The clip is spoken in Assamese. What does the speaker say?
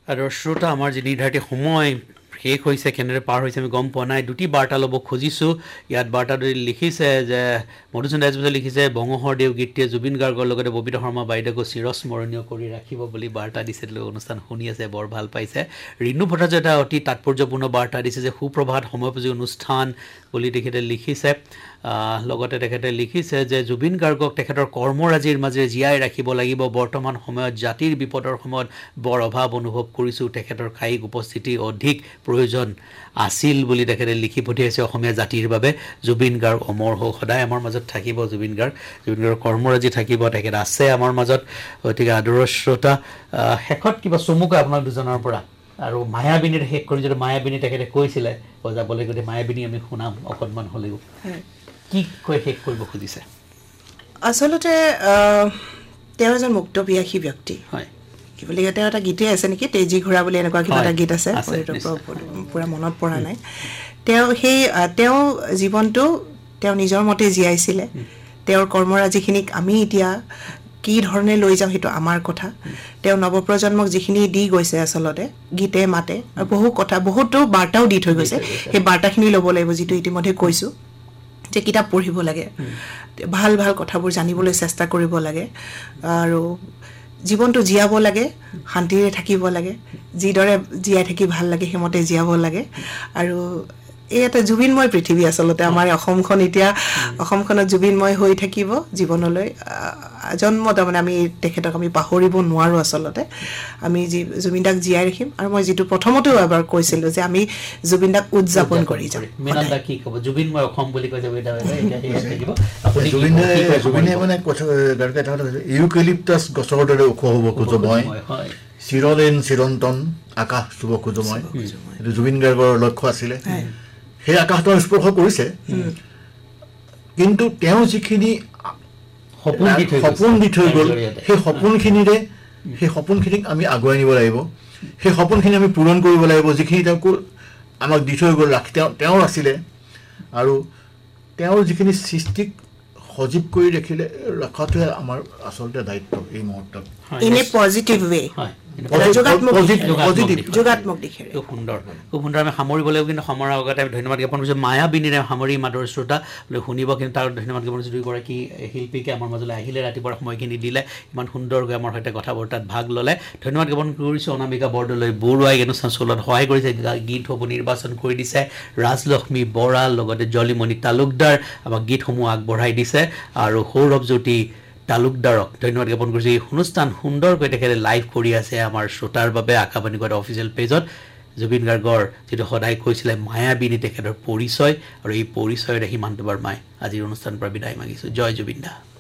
আৰু শ্ৰোতা আমাৰ যি নিৰ্ধাৰিত সময় শেষ হৈছে কেনেদৰে পাৰ হৈছে আমি গম পোৱা নাই দুটি বাৰ্তা ল'ব খুজিছোঁ ইয়াত বাৰ্তাটো লিখিছে যে মধুসূদন ৰাজবংশীয়ে লিখিছে বঙহৰদেউ গীতটিয়ে জুবিন গাৰ্গৰ লগতে ববিতা শৰ্মা বাইদেউকো চিৰস্মৰণীয় কৰি ৰাখিব বুলি বাৰ্তা দিছে অনুষ্ঠান শুনি আছে বৰ ভাল পাইছে ৰিণু ভট্টাচাৰ্য এটা অতি তাৎপৰ্যপূৰ্ণ বাৰ্তা দিছে যে সুপ্ৰভাত সময়োপযোগী অনুষ্ঠান বুলি তেখেতে লিখিছে লগতে তেখেতে লিখিছে যে জুবিন গাৰ্গক তেখেতৰ কৰ্মৰাজিৰ মাজেৰে জীয়াই ৰাখিব লাগিব বৰ্তমান সময়ত জাতিৰ বিপদৰ সময়ত বৰ অভাৱ অনুভৱ কৰিছোঁ তেখেতৰ কায়িক উপস্থিতি অধিক প্ৰয়োজন আছিল বুলি তেখেতে লিখি পঠিয়াইছে অসমীয়া জাতিৰ বাবে জুবিন গাৰ্গ অমৰ হওক সদায় আমাৰ মাজত থাকিব জুবিন গাৰ্গৰ কৰ্মৰাজি থাকিব তেখেত আছে আমাৰ মাজত গতিকে আদৰৰ শ্ৰোতা শেষত কিবা চমুকৈ আপোনাৰ দুজনৰ পৰা আৰু মায়াবিনীৰ শেষ কৰি যদি মায়াবিনী তেখেতে কৈছিলে বজাবলৈ গতিকে মায়াবিনী আমি শুনাম অকণমান হ'লেও কি কৈ শেষ কৰিব খুজিছে আচলতে তেওঁ এজন মুক্তবিয়াসী ব্যক্তি হয় কি বুলি তেওঁ এটা গীতে আছে নেকি তেজী ঘোঁৰা বুলি এনেকুৱা কিবা এটা গীত আছে পুৰা মনত পৰা নাই তেওঁ জীৱনটো তেওঁ নিজৰ মতে জীয়াইছিলে তেওঁৰ কৰ্মৰাজিখিনিক আমি এতিয়া কি ধৰণে লৈ যাওঁ সেইটো আমাৰ কথা তেওঁ নৱপ্ৰজন্মক যিখিনি দি গৈছে আচলতে গীতে মাতে আৰু বহুতো বাৰ্তাও দি থৈ গৈছে সেই বাৰ্তাখিনি ল'ব লাগিব যিটো ইতিমধ্যে কৈছোঁ যে কিতাপ পঢ়িব লাগে ভাল ভাল কথাবোৰ জানিবলৈ চেষ্টা কৰিব লাগে আৰু জীৱনটো জীয়াব লাগে শান্তিৰে থাকিব লাগে যিদৰে জীয়াই থাকি ভাল লাগে সেইমতে জীয়াব লাগে আৰু এই এটা জুবিনময় পৃথিৱী আচলতে আমাৰ অসমখন এতিয়া অসমখনত জুবিনময় হৈ থাকিব জীৱনলৈ জন্ম তাৰমানে আমি তেখেতক আমি পাহৰিব নোৱাৰোঁ আচলতে আমি জুবিন দাক জীয়াই ৰাখিম আৰু মই যিটো প্ৰথমতেও এবাৰ কৈছিলোঁ যে আমি জুবিন দাক উদযাপন কৰি যাম কি ক'ব জুবিনময় অসম বুলি কৈ জুবিনে মানে ইউকেলিপ্টাছ গছৰ দৰে ওখ হ'ব খোজো মই চিৰলেন চিৰন্তন আকাশ চুব খোজো মই এইটো জুবিন গাৰ্গৰ লক্ষ্য আছিলে সেই আকাশটো স্পৰ্শ কৰিছে কিন্তু তেওঁ যিখিনি সপোন দি থৈ গ'ল সেই সপোনখিনিক আমি আগুৱাই নিব লাগিব সেই সপোনখিনি আমি পূৰণ কৰিব লাগিব যিখিনি তেওঁক আমাক দি থৈ গ'ল তেওঁৰ আছিলে আৰু তেওঁৰ যিখিনি সৃষ্টিক সজীৱ কৰি ৰখাটোৱে আমাৰ আচলতে দায়িত্ব এই মুহূৰ্তত ইন এ পজিটিভ ৱে খুব সুন্দৰ আমি সামৰিব লাগিব কিন্তু সময়ৰ আগতে আমি ধন্যবাদ জ্ঞাপন কৰিছোঁ মায়াবিনীৰে সামৰি মাদৰ শ্ৰোতা শুনিব কিন্তু তাৰ ধন্যবাদ জ্ঞাপন কৰিছোঁ দুয়োগৰাকী শিল্পীকে আমাৰ মাজলৈ আহিলে ৰাতিপুৱাৰ সময়খিনি দিলে ইমান সুন্দৰকৈ আমাৰ সৈতে কথা বতৰাত ভাগ ল'লে ধন্যবাদ জ্ঞাপন কৰিছোঁ অনামিকা বৰদলৈ বৰুৱাই অনুষ্ঠান চলোৱাত সহায় কৰিছে গীতসমূহ নিৰ্বাচন কৰি দিছে ৰাজলক্ষ্মী বৰা লগতে জলিমণি তালুকদাৰ আমাক গীতসমূহ আগবঢ়াই দিছে আৰু সৌৰভজ্যোতি তালুকদাৰক ধন্যবাদ জ্ঞাপন কৰিছোঁ এই অনুষ্ঠান সুন্দৰকৈ তেখেতে লাইভ কৰি আছে আমাৰ শ্ৰোতাৰ বাবে আকাশবাণী গোৱাটো অফিচিয়েল পেজত জুবিন গাৰ্গৰ যিটো সদায় কৈছিলে মায়াবিনী তেখেতৰ পৰিচয় আৰু এই পৰিচয়ৰে সীমান্ত বাৰ্মাই আজিৰ অনুষ্ঠানৰ পৰা বিদায় মাগিছোঁ জয় জুবিন দা